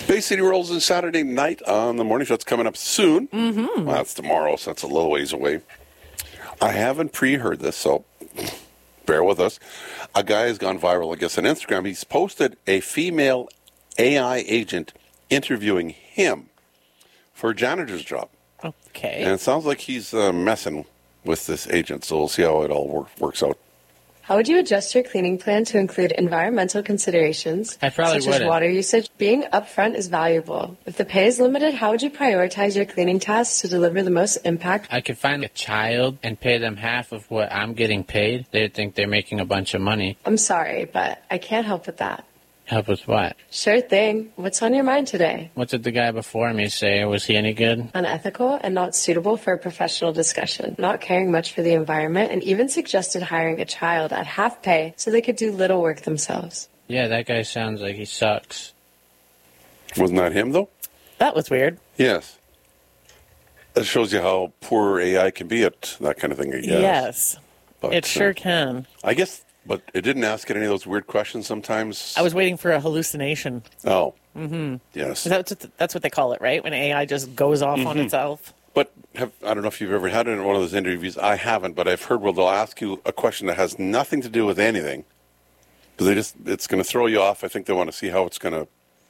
Bay City rolls in Saturday night on the morning show. It's coming up soon. Mm-hmm. Well, that's tomorrow, so that's a little ways away. I haven't pre-heard this, so bear with us. A guy has gone viral, I guess, on Instagram. He's posted a female AI agent interviewing him for a janitor's job. Okay. And it sounds like he's messing with this agent, so we'll see how it all works out. How would you adjust your cleaning plan to include environmental considerations, I probably such as wouldn't. water usage? Being upfront is valuable. If the pay is limited, how would you prioritize your cleaning tasks to deliver the most impact? I could find a child and pay them half of what I'm getting paid. They'd think they're making a bunch of money. I'm sorry, but I can't help with that. Help with what? Sure thing. What's on your mind today? What did the guy before me say? Was he any good? Unethical and not suitable for a professional discussion, not caring much for the environment, and even suggested hiring a child at half pay so they could do little work themselves. Yeah, that guy sounds like he sucks. Wasn't that him, though? That was weird. Yes. That shows you how poor AI can be at that kind of thing, I guess. Yes, But, it sure can. I guess, but it didn't ask it any of those weird questions sometimes. I was waiting for a hallucination. Oh. Mm-hmm. Yes. That's what they call it, right? When AI just goes off on itself. But I don't know if you've ever had it in one of those interviews. I haven't, but I've heard where they'll ask you a question that has nothing to do with anything. Because it's going to throw you off. I think they want to see how it's going to.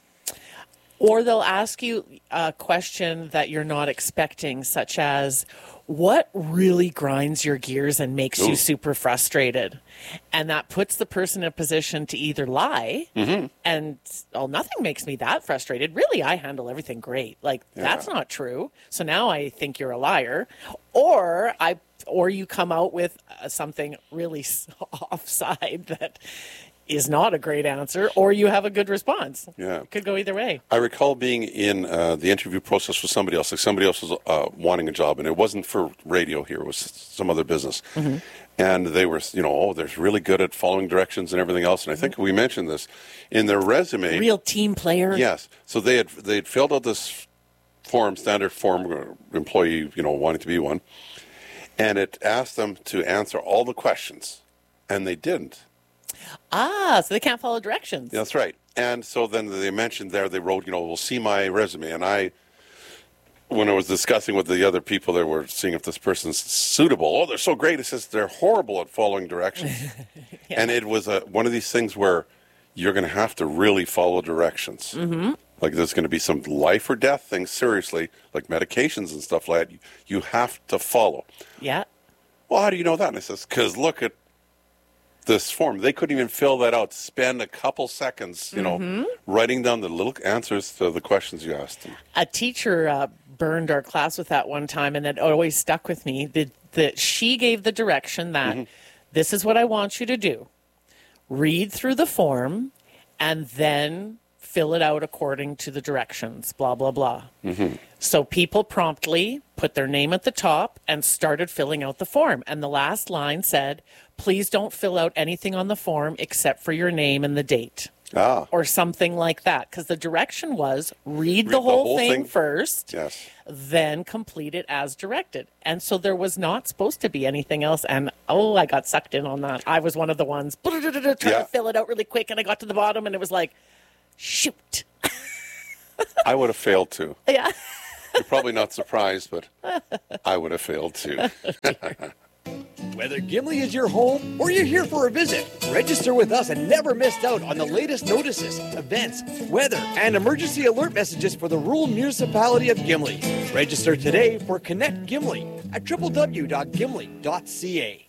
Or they'll ask you a question that you're not expecting, such as, what really grinds your gears and makes you super frustrated? And that puts the person in a position to either lie and, oh, nothing makes me that frustrated. Really, I handle everything great. Like, that's not true. So now I think you're a liar. Or you come out with something really offside that is not a great answer, or you have a good response. Yeah. It could go either way. I recall being in the interview process with somebody else. Like somebody else was wanting a job, and it wasn't for radio here. It was some other business. Mm-hmm. And they were, they're really good at following directions and everything else. And I think we mentioned this in their resume. Real team player. Yes. So they'd filled out this standard form, employee, wanting to be one. And it asked them to answer all the questions. And they didn't. So they can't follow directions. That's right. And so then they mentioned there, they wrote, we'll see my resume. And when I was discussing with the other people, they were seeing if this person's suitable. Oh, they're so great. It says they're horrible at following directions. Yeah. And it was one of these things where you're going to have to really follow directions. Mm-hmm. Like there's going to be some life or death things, seriously, like medications and stuff like that. You have to follow. Yeah. Well, how do you know that? And I says, because look at this form. They couldn't even fill that out. Spend a couple seconds, writing down the little answers to the questions you asked them. A teacher burned our class with that one time, and it always stuck with me. That she gave the direction that this is what I want you to do. Read through the form, and then fill it out according to the directions, blah, blah, blah. Mm-hmm. So people promptly put their name at the top and started filling out the form. And the last line said, please don't fill out anything on the form except for your name and the date. Or something like that. Because the direction was read the whole thing first, then complete it as directed. And so there was not supposed to be anything else. And, I got sucked in on that. I was one of the ones trying to fill it out really quick. And I got to the bottom and it was like, shoot. I would have failed too. Yeah. You're probably not surprised, but I would have failed too. Whether Gimli is your home or you're here for a visit, register with us and never miss out on the latest notices, events, weather, and emergency alert messages for the rural municipality of Gimli. Register today for Connect Gimli at www.gimli.ca.